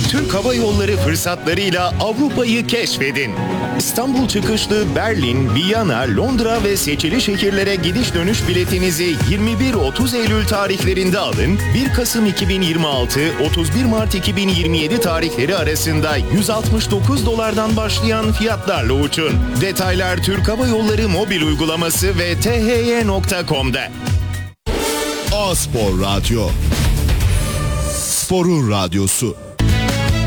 Türk Hava Yolları fırsatlarıyla Avrupa'yı keşfedin. İstanbul çıkışlı Berlin, Viyana, Londra ve seçili şehirlere gidiş dönüş biletinizi 21-30 Eylül tarihlerinde alın. 1 Kasım 2026-31 Mart 2027 tarihleri arasında $169'dan başlayan fiyatlarla uçun. Detaylar Türk Hava Yolları mobil uygulaması ve thy.com'da. A-Spor Radyo. Sporun radyosu.